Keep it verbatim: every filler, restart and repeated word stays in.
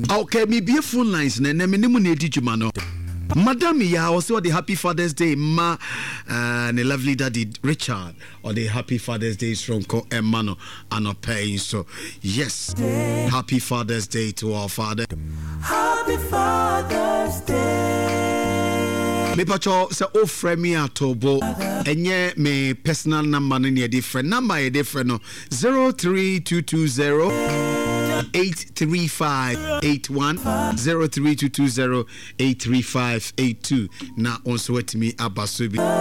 Okay, me be phone lines na na me nimu na edi djuma no. Madam ya also the happy Father's Day ma uh, and the lovely daddy Richard or the happy Father's Day from Ko Emano and paying. So yes, happy Father's Day to our father. Happy Father's Day. Me pacho se o frame me atobo enye me personal number no ne different number e different no zero three two two zero eight three five eight one zero three two two zero eight three five eight two na on so with me abasobi